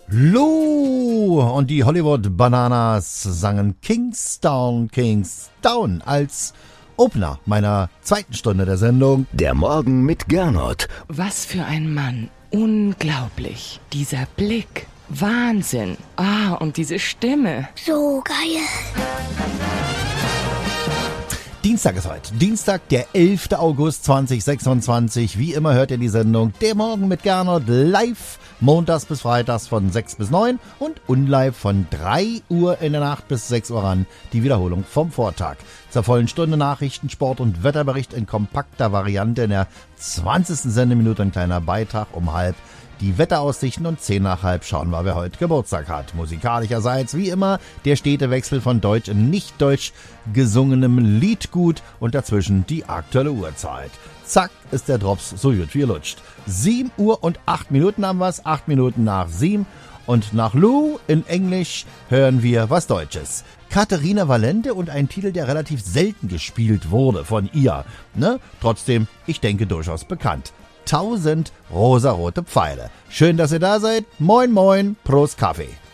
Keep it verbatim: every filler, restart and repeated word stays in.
Lou und die Hollywood Bananas sangen Kingstown, Kingstown als Opener meiner zweiten Stunde der Sendung. Der Morgen mit Gernot. Was für ein Mann. Unglaublich. Dieser Blick. Wahnsinn. Ah, und diese Stimme. So geil. Dienstag ist heute. Dienstag, der elfter August zweitausendsechsundzwanzig. Wie immer hört ihr die Sendung Der Morgen mit Gernot live montags bis freitags von sechs bis neun und unlive von drei Uhr in der Nacht bis sechs Uhr ran. Die Wiederholung vom Vortag. Zur vollen Stunde Nachrichten, Sport und Wetterbericht in kompakter Variante. In der zwanzigsten Sendeminute ein kleiner Beitrag um halb. Die Wetteraussichten und zehn nach halb schauen wir, wer heute Geburtstag hat. Musikalischerseits wie immer der stete Wechsel von deutsch und nicht deutsch gesungenem Liedgut und dazwischen die aktuelle Uhrzeit. Zack ist der Drops so gut wie lutscht. sieben Uhr und acht Minuten haben wir's, acht Minuten nach sieben. Und nach Lou in Englisch hören wir was Deutsches. Katharina Valente und ein Titel, der relativ selten gespielt wurde von ihr. Ne? Trotzdem, ich denke, durchaus bekannt. Tausend rosarote Pfeile. Schön, dass ihr da seid. Moin, moin, Prost Kaffee.